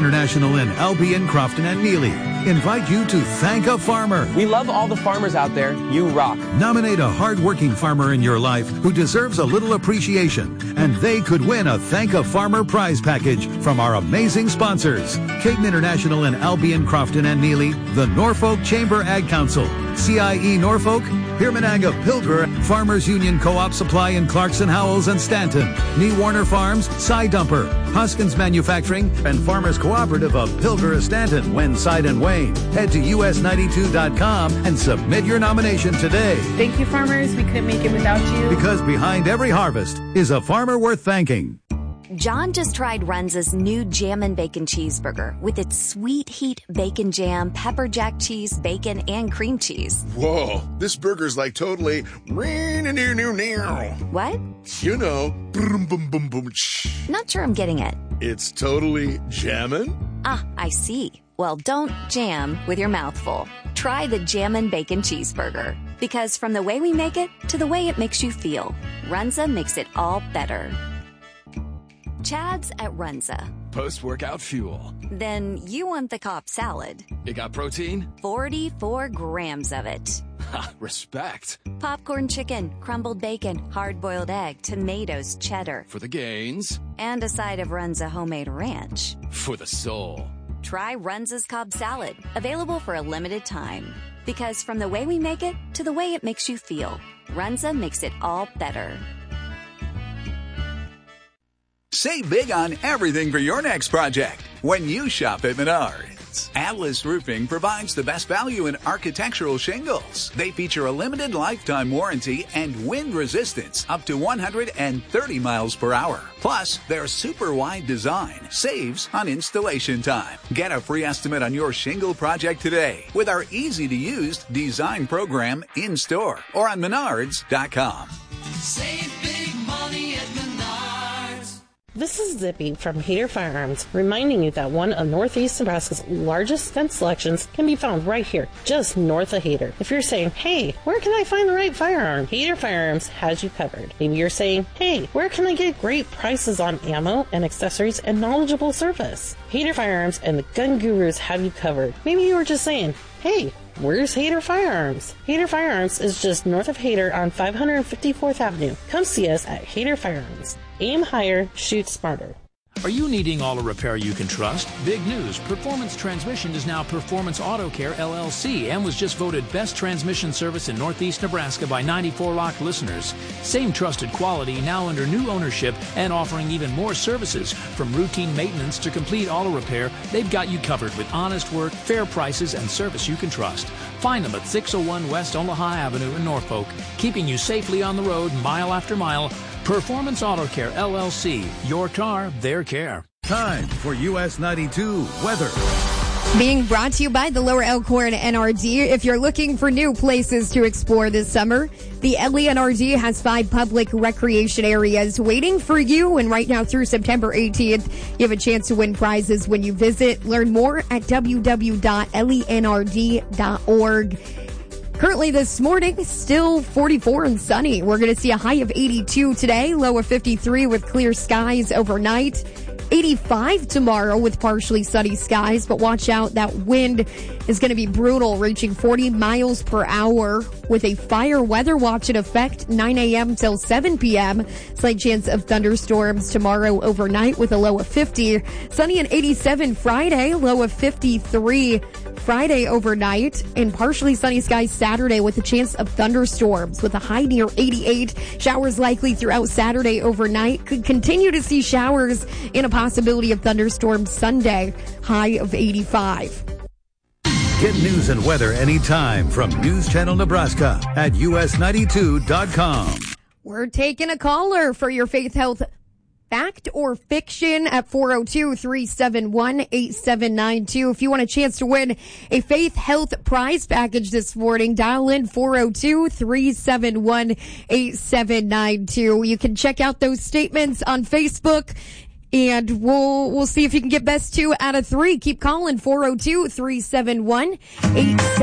International in Albion, Crofton, and Neely invite you to thank a farmer. We love all the farmers out there. You rock. Nominate a hard-working farmer in your life who deserves a little appreciation, and they could win a Thank a Farmer prize package from our amazing sponsors: Caden International in Albion, Crofton, and Neely, the Norfolk Chamber Ag Council, CIE Norfolk, Hirmanag of Pilger, Farmers Union Co-op Supply in Clarkson, Howells, and Stanton, Nee Warner Farms, Cy Dumper, Huskins Manufacturing, and Farmers Cooperative of Pilger, Stanton, Wen, Side, and Wayne. Head to us92.com and submit your nomination today. Thank you, farmers. We couldn't make it without you. Because behind every harvest is a farmer worth thanking. John just tried Runza's new Jammin' Bacon Cheeseburger with its sweet heat bacon jam, pepper jack cheese, bacon, and cream cheese. Whoa, this burger's like totally... What? You know, boom, boom, boom, boom. Not sure I'm getting it. It's totally jammin'? Ah, I see. Well, don't jam with your mouth full. Try the Jammin' Bacon Cheeseburger. Because from the way we make it to the way it makes you feel, Runza makes it all better. Chad's at Runza. Post-workout fuel. Then you want the Cobb salad. It got protein? 44 grams of it. Ha, respect. Popcorn chicken, crumbled bacon, hard-boiled egg, tomatoes, cheddar. For the gains. And a side of Runza homemade ranch. For the soul. Try Runza's Cobb salad. Available for a limited time. Because from the way we make it to the way it makes you feel, Runza makes it all better. Save big on everything for your next project when you shop at Menards. Atlas Roofing provides the best value in architectural shingles. They feature a limited lifetime warranty and wind resistance up to 130 miles per hour. Plus, their super wide design saves on installation time. Get a free estimate on your shingle project today with our easy-to-use design program in-store or on Menards.com. Save big money at Menards. This is Zippy from Hader Firearms, reminding you that one of Northeast Nebraska's largest gun selections can be found right here, just north of Hader. If you're saying, hey, where can I find the right firearm? Hader Firearms has you covered. Maybe you're saying, hey, where can I get great prices on ammo and accessories and knowledgeable service? Hader Firearms and the Gun Gurus have you covered. Maybe you were just saying, hey, where's Hader Firearms? Hader Firearms is just north of Hader on 554th Avenue. Come see us at Hader Firearms. Aim higher, shoot smarter. Are you needing auto repair you can trust? Big news. Performance Transmission is now Performance Auto Care, LLC, and was just voted Best Transmission Service in Northeast Nebraska by 94 Rock listeners. Same trusted quality, now under new ownership and offering even more services. From routine maintenance to complete auto repair, they've got you covered with honest work, fair prices, and service you can trust. Find them at 601 West Omaha Avenue in Norfolk, keeping you safely on the road mile after mile. Performance Auto Care, LLC. Your car, their care. Time for US 92 weather. Being brought to you by the Lower Elkhorn NRD. If you're looking for new places to explore this summer, the Edley NRD has 5 public recreation areas waiting for you. And right now through September 18th, you have a chance to win prizes when you visit. Learn more at www.edleynrd.org. Currently this morning, still 44 and sunny. We're going to see a high of 82 today, low of 53 with clear skies overnight. 85 tomorrow with partially sunny skies, but watch out, that wind is going to be brutal, reaching 40 miles per hour with a fire weather watch in effect 9 a.m. till 7 p.m. Slight chance of thunderstorms tomorrow overnight with a low of 50. Sunny and 87 Friday, low of 53 Friday overnight, and partially sunny skies Saturday with a chance of thunderstorms with a high near 88. Showers likely throughout Saturday overnight. Could continue to see showers and a possibility of thunderstorms Sunday, high of 85. Get news and weather anytime from News Channel Nebraska at us92.com. We're taking a caller for your Faith Health Fact or Fiction at 402-371-8792. If you want a chance to win a Faith Health prize package this morning, dial in 402-371-8792. You can check out those statements on Facebook, and we'll see if you can get best 2 out of 3. Keep calling 402-371-8792.